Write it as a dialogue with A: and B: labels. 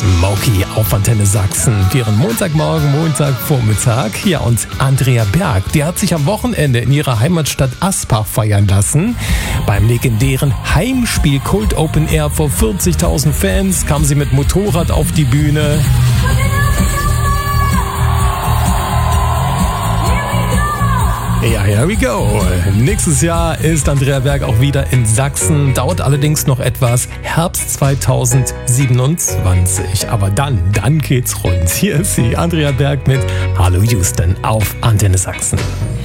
A: Smokey auf Antenne Sachsen. Deren Montagmorgen, Montagvormittag. Ja, und Andrea Berg, die hat sich am Wochenende in ihrer Heimatstadt Aspach feiern lassen. Beim legendären Heimspiel Kult Open Air vor 40.000 Fans kam sie mit Motorrad auf die Bühne. Ja, here we go. Nächstes Jahr ist Andrea Berg auch wieder in Sachsen. Dauert allerdings noch etwas. Herbst 2027. Aber dann geht's rund. Hier ist sie, Andrea Berg mit Hallo Houston auf Antenne Sachsen.